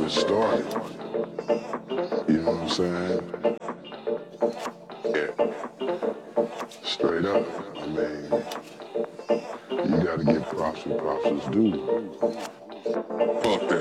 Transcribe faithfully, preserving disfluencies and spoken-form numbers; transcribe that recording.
just started. You know what I'm saying? Yeah. Straight up. I mean, you gotta give props where props is due. Fuck that.